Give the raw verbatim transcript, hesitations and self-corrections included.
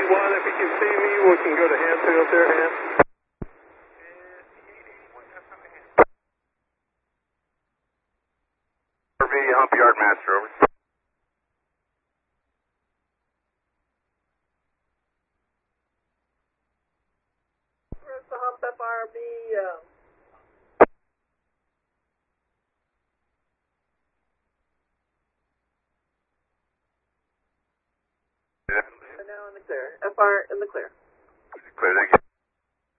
one, if you can see me, we can go to Hansfield there, Hans. R V, hump yard master, over. Where's the hump F R B? Uh... Yeah. Now in the clear. F R in the clear. Clear, thank you.